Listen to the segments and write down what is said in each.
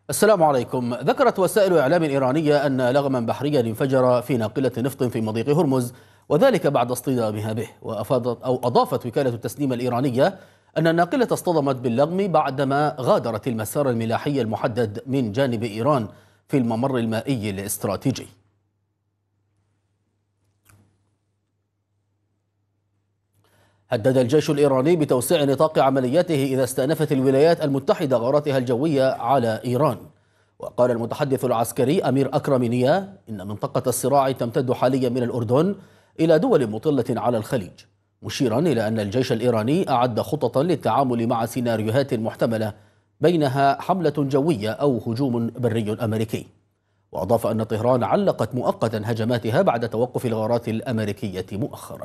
السلام عليكم. ذكرت وسائل إعلام إيرانية أن لغما بحريا انفجر في ناقلة نفط في مضيق هرمز، وذلك بعد اصطدامها به. أضافت وكالة التسنيم الإيرانية أن الناقلة اصطدمت باللغم بعدما غادرت المسار الملاحي المحدد من جانب إيران في الممر المائي الاستراتيجي. هدد الجيش الإيراني بتوسيع نطاق عملياته إذا استأنفت الولايات المتحدة غاراتها الجوية على إيران. وقال المتحدث العسكري أمير أكرمينيا إن منطقة الصراع تمتد حاليا من الأردن إلى دول مطلة على الخليج، مشيرا إلى أن الجيش الإيراني أعد خططا للتعامل مع سيناريوهات محتملة بينها حملة جوية أو هجوم بري أمريكي. وأضاف أن طهران علقت مؤقتا هجماتها بعد توقف الغارات الأمريكية مؤخرا.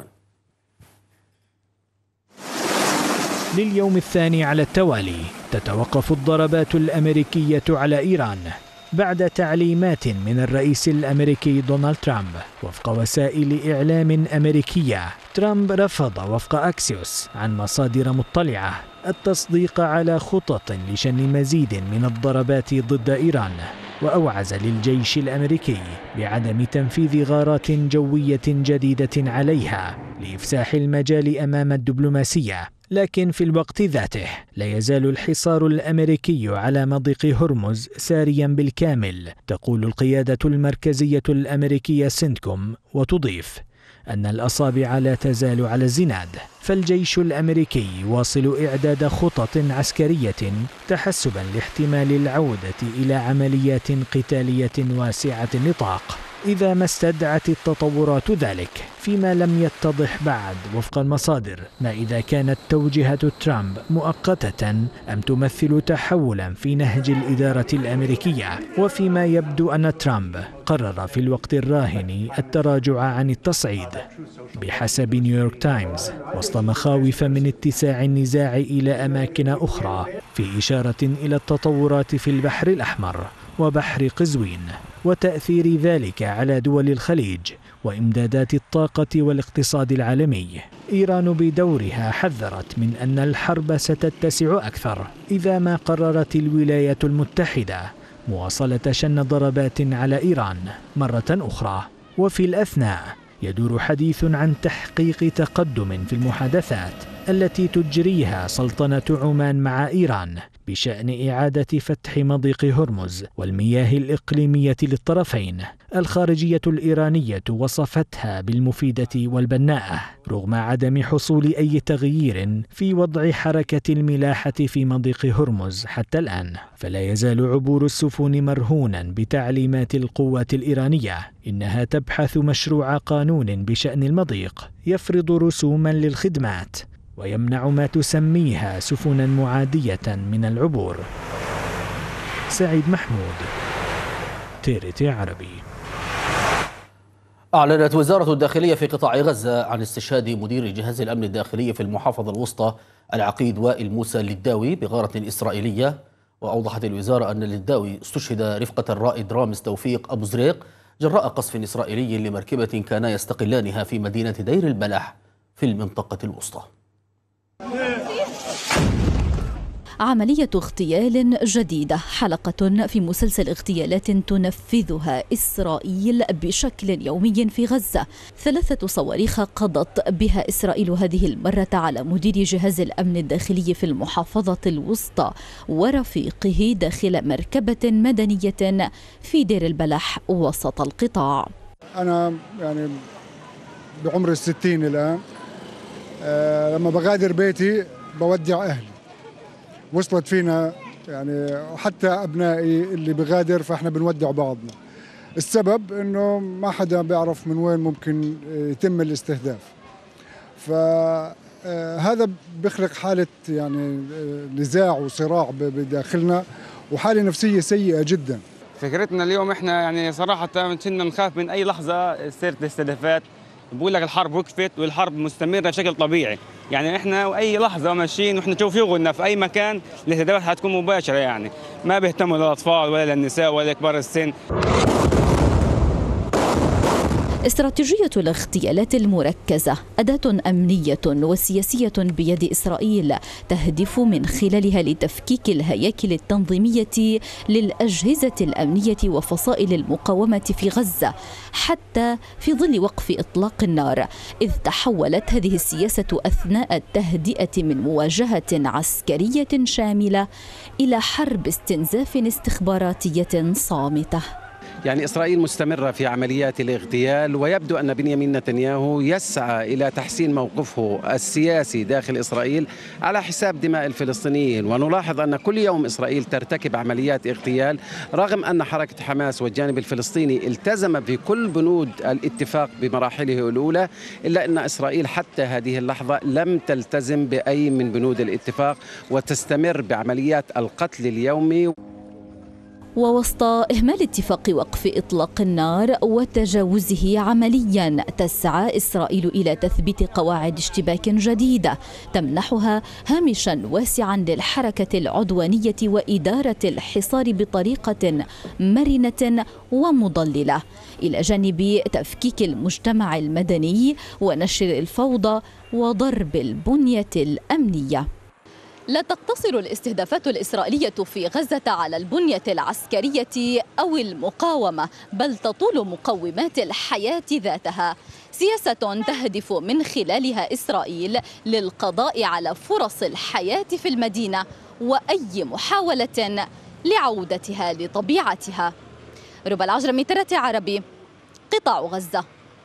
لليوم الثاني على التوالي تتوقف الضربات الأمريكية على إيران بعد تعليمات من الرئيس الأمريكي دونالد ترامب. وفق وسائل إعلام أمريكية، ترامب رفض وفق أكسيوس عن مصادر مطلعة التصديق على خطط لشن مزيد من الضربات ضد إيران، وأوعز للجيش الأمريكي بعدم تنفيذ غارات جوية جديدة عليها لإفساح المجال أمام الدبلوماسية. لكن في الوقت ذاته لا يزال الحصار الأمريكي على مضيق هرمز ساريا بالكامل، تقول القيادة المركزية الأمريكية سنتكوم، وتضيف أن الأصابع لا تزال على الزناد. فالجيش الأمريكي يواصل إعداد خطط عسكرية تحسبا لاحتمال العودة إلى عمليات قتالية واسعة النطاق إذا ما استدعت التطورات ذلك، فيما لم يتضح بعد وفق المصادر ما إذا كانت توجيهات ترامب مؤقتة أم تمثل تحولا في نهج الإدارة الأمريكية، وفيما يبدو أن ترامب قرر في الوقت الراهن التراجع عن التصعيد بحسب نيويورك تايمز، وسط مخاوف من اتساع النزاع إلى أماكن أخرى، في إشارة إلى التطورات في البحر الأحمر وبحر قزوين وتأثير ذلك على دول الخليج وإمدادات الطاقة والاقتصاد العالمي. إيران بدورها حذرت من أن الحرب ستتسع أكثر إذا ما قررت الولايات المتحدة مواصلة شن ضربات على إيران مرة أخرى. وفي الأثناء يدور حديث عن تحقيق تقدم في المحادثات التي تجريها سلطنة عمان مع إيران بشأن إعادة فتح مضيق هرمز والمياه الإقليمية للطرفين. الخارجية الإيرانية وصفتها بالمفيدة والبناءة رغم عدم حصول أي تغيير في وضع حركة الملاحة في مضيق هرمز حتى الآن. فلا يزال عبور السفن مرهونا بتعليمات القوات الإيرانية. إنها تبحث مشروع قانون بشأن المضيق يفرض رسوما للخدمات ويمنع ما تسميها سفنا معادية من العبور. سعيد محمود، TRT عربي. أعلنت وزارة الداخلية في قطاع غزة عن استشهاد مدير جهاز الأمن الداخلي في المحافظة الوسطى العقيد وائل موسى اللداوي بغارة إسرائيلية. وأوضحت الوزارة أن اللداوي استشهد رفقة الرائد رامز توفيق أبو زريق جراء قصف إسرائيلي لمركبة كانا يستقلانها في مدينة دير البلح في المنطقة الوسطى. عملية اغتيال جديدة، حلقة في مسلسل اغتيالات تنفذها إسرائيل بشكل يومي في غزة. 3 صواريخ قضت بها إسرائيل هذه المرة على مدير جهاز الأمن الداخلي في المحافظة الوسطى ورفيقه داخل مركبة مدنية في دير البلح وسط القطاع. أنا يعني بعمر 60 الآن، لما بغادر بيتي بودع أهلي. وصلت فينا يعني حتى أبنائي اللي بغادر فإحنا بنودع بعضنا. السبب إنه ما حدا بيعرف من وين ممكن يتم الاستهداف، فهذا بيخلق حالة يعني نزاع وصراع بداخلنا وحالة نفسية سيئة جدا. فكرتنا اليوم إحنا يعني صراحة كنا نخاف من أي لحظة تصير استهدافات. بقول لك الحرب وقفت والحرب مستمرة بشكل طبيعي، يعني احنا واي لحظه ماشيين واحنا نشوف شغلنا في اي مكان الاستهدافات حتكون مباشره، يعني ما بيهتموا للاطفال ولا للنساء ولا لكبار السن. استراتيجية الاغتيالات المركزة أداة أمنية وسياسية بيد إسرائيل تهدف من خلالها لتفكيك الهياكل التنظيمية للأجهزة الأمنية وفصائل المقاومة في غزة حتى في ظل وقف إطلاق النار، إذ تحولت هذه السياسة أثناء التهدئة من مواجهة عسكرية شاملة إلى حرب استنزاف استخباراتية صامتة. يعني إسرائيل مستمرة في عمليات الاغتيال، ويبدو أن بنيامين نتنياهو يسعى إلى تحسين موقفه السياسي داخل إسرائيل على حساب دماء الفلسطينيين. ونلاحظ أن كل يوم إسرائيل ترتكب عمليات اغتيال، رغم أن حركة حماس والجانب الفلسطيني التزم في كل بنود الاتفاق بمراحله الأولى، إلا أن إسرائيل حتى هذه اللحظة لم تلتزم بأي من بنود الاتفاق وتستمر بعمليات القتل اليومي. ووسط إهمال اتفاق وقف إطلاق النار وتجاوزه عمليا، تسعى إسرائيل إلى تثبيت قواعد اشتباك جديدة تمنحها هامشا واسعا للحركة العدوانية وإدارة الحصار بطريقة مرنة ومضللة، إلى جانب تفكيك المجتمع المدني ونشر الفوضى وضرب البنية الأمنية. لا تقتصر الاستهدافات الإسرائيلية في غزة على البنية العسكرية أو المقاومة، بل تطول مقومات الحياة ذاتها، سياسة تهدف من خلالها إسرائيل للقضاء على فرص الحياة في المدينة وأي محاولة لعودتها لطبيعتها. ربى العجرمي، ترى عربي، قطاع غزة.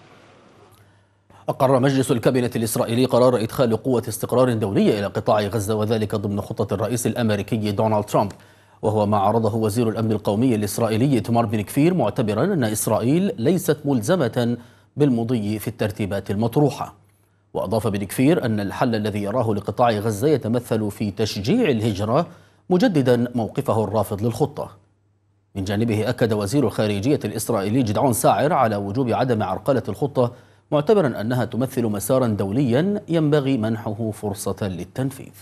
أقر مجلس الكابينة الإسرائيلي قرار إدخال قوة استقرار دولية إلى قطاع غزة، وذلك ضمن خطة الرئيس الأمريكي دونالد ترامب، وهو ما عرضه وزير الأمن القومي الإسرائيلي إيتمار بن كفير، معتبرا أن إسرائيل ليست ملزمة بالمضي في الترتيبات المطروحة. وأضاف بن كفير أن الحل الذي يراه لقطاع غزة يتمثل في تشجيع الهجرة، مجددا موقفه الرافض للخطة. من جانبه أكد وزير الخارجية الإسرائيلي جدعون ساعر على وجوب عدم عرقلة الخطة، معتبرا أنها تمثل مسارا دوليا ينبغي منحه فرصة للتنفيذ.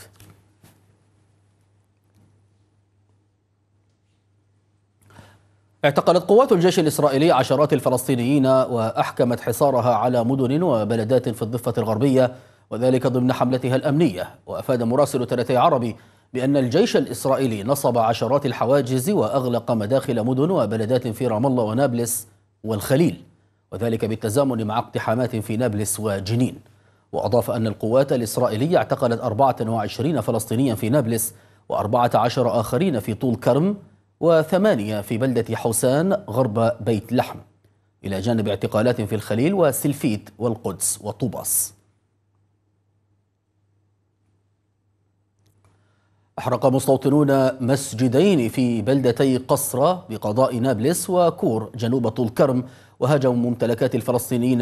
اعتقلت قوات الجيش الإسرائيلي عشرات الفلسطينيين وأحكمت حصارها على مدن وبلدات في الضفة الغربية، وذلك ضمن حملتها الأمنية. وأفاد مراسل ترتي عربي بأن الجيش الإسرائيلي نصب عشرات الحواجز وأغلق مداخل مدن وبلدات في رام الله ونابلس والخليل، وذلك بالتزامن مع اقتحامات في نابلس وجنين. وأضاف أن القوات الإسرائيلية اعتقلت 24 فلسطينيا في نابلس، و14 آخرين في طول كرم، و8 في بلدة حوسان غرب بيت لحم، إلى جانب اعتقالات في الخليل وسلفيت والقدس وطوباس. أحرق مستوطنون مسجدين في بلدتي قصرة بقضاء نابلس وكور جنوب طول كرم، وهاجموا ممتلكات الفلسطينيين